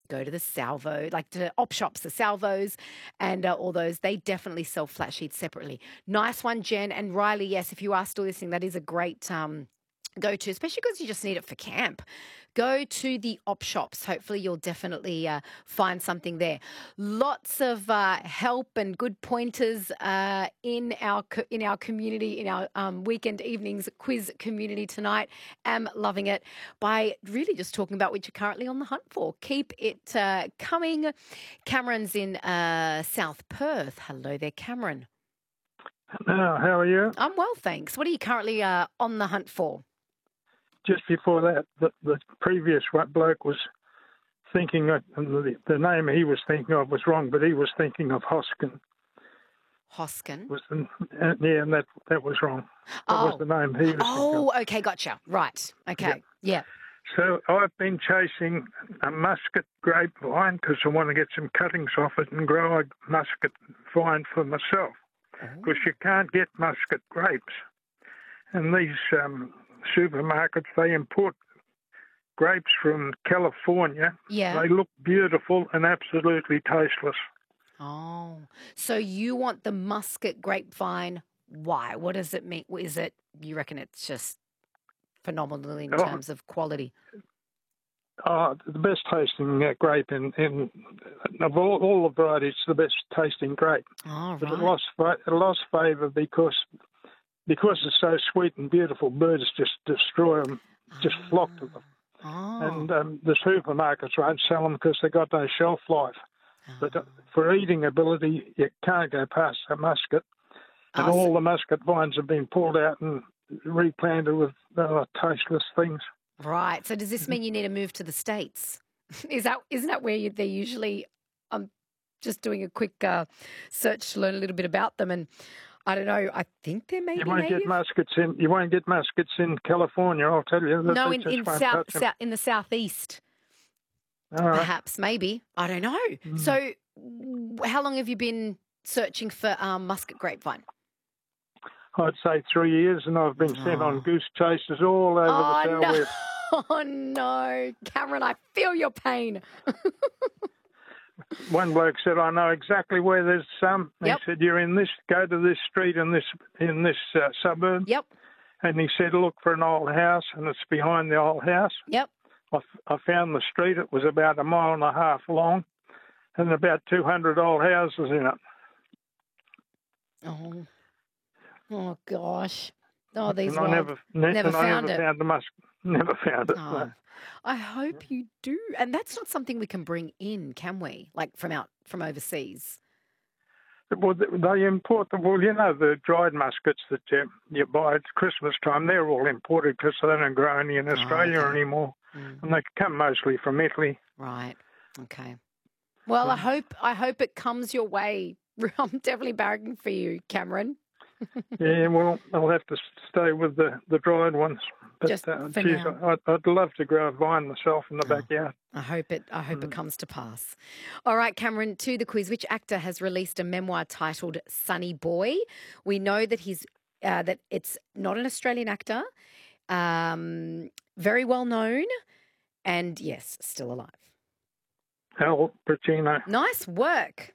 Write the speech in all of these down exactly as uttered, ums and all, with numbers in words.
go to the Salvo, like to op shops, the Salvos and uh, all those. They definitely sell flat sheets separately. Nice one, Jen. And Riley, yes, if you are still listening, that is a great um, go-to, especially because you just need it for camp. Go to the op shops. Hopefully you'll definitely uh, find something there. Lots of uh, help and good pointers uh, in our co- in our community, in our um, weekend evenings quiz community tonight. Am loving it by really just talking about what you're currently on the hunt for. Keep it uh, coming. Cameron's in uh, South Perth. Hello there, Cameron. Now, how are you? I'm well, thanks. What are you currently uh, on the hunt for? Just before that, the, the previous bloke was thinking, of, the, the name he was thinking of was wrong, but he was thinking of Hoskin. Hoskin? Was the, uh, yeah, and that, that was wrong. That oh. was the name he was Oh, thinking of. okay, gotcha. Right, okay, yeah. yeah. So I've been chasing a muscat grapevine because I want to get some cuttings off it and grow a muscat vine for myself. Because oh. you can't get muscat grapes. And these um, supermarkets, they import grapes from California. Yeah. They look beautiful and absolutely tasteless. Oh, so you want the muscat grapevine. Why? What does it mean? Is it, you reckon it's just phenomenal in oh, terms of quality? Oh, the best tasting uh, grape in, in of all, all the varieties, the best tasting grape. Oh, right. But it lost, it lost favour because because it's so sweet and beautiful. Birds just destroy them, just oh. flock to them. Oh. And um, the supermarkets won't sell them because they've got no shelf life. Oh. But uh, for eating ability, you can't go past a muscat. And oh, all so- the muscat vines have been pulled out and replanted with uh, tasteless things. Right. So does this mean you need to move to the States? Is that isn't that where you, they usually? I'm just doing a quick uh, search to learn a little bit about them, and I don't know. I think they're maybe you won't native. get muskets in. You won't get muskets in California. I'll tell you. No, in, in south, south in the southeast. All right. Perhaps, maybe. I don't know. Mm. So, how long have you been searching for um, muscat grapevine? I'd say three years, and I've been sent oh. on goose chases all over oh, the southwest. No. Oh, no. Cameron, I feel your pain. One bloke said, I know exactly where there's some. Yep. He said, you're in this, go to this street in this in this uh, suburb. Yep. And he said, look for an old house, and it's behind the old house. Yep. I, I found the street. It was about a mile and a half long, and about two hundred old houses in it. Oh. Oh, gosh. Oh, these and I never, ne- never and found I never it. Found the musk- never found it. Oh, no. I hope you do. And that's not something we can bring in, can we? Like from out from overseas. Well, they import the, well, you know, the dried muskets that you, you buy at Christmas time, they're all imported because they don't grow any in Australia oh, okay. anymore. Mm. And they come mostly from Italy. Right. Okay. Well, yeah. I hope I hope it comes your way. I'm definitely barracking for you, Cameron. Yeah, well, I'll have to stay with the, the dried ones. But, Just uh, for geez, now. I'd, I'd love to grow a vine myself in the oh, backyard. I hope it. I hope mm. it comes to pass. All right, Cameron. To the quiz: which actor has released a memoir titled "Sunny Boy"? We know that he's uh, that it's not an Australian actor, um, very well known, and yes, still alive. Al Pacino. Nice work.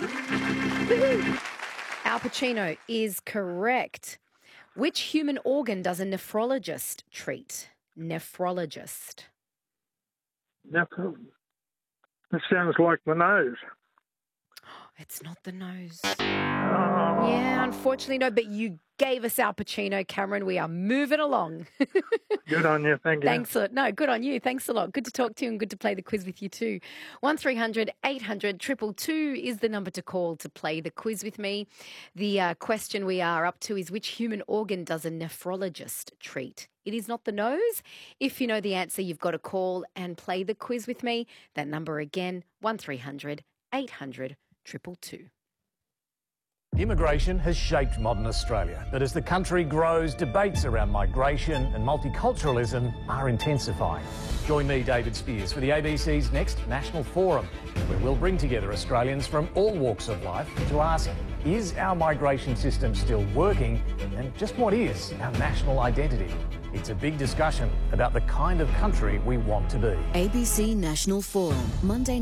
Al Pacino is correct. Which human organ does a nephrologist treat? Nephrologist. Nephrologist. It sounds like the nose. It's not the nose. Oh. Yeah, unfortunately, no. But you gave us Al Pacino, Cameron. We are moving along. Good on you. Thank you. Thanks a lot. No, good on you. Thanks a lot. Good to talk to you and good to play the quiz with you too. one three hundred eight hundred two two two is the number to call to play the quiz with me. The uh, question we are up to is which human organ does a nephrologist treat? It is not the nose. If you know the answer, you've got to call and play the quiz with me. That number again, one three hundred eight hundred two two two. Immigration has shaped modern Australia, but as the country grows, debates around migration and multiculturalism are intensifying. Join me, David Spears, for the A B C's next National Forum, where we'll bring together Australians from all walks of life to ask, is our migration system still working, and just what is our national identity? It's a big discussion about the kind of country we want to be. A B C National Forum, Monday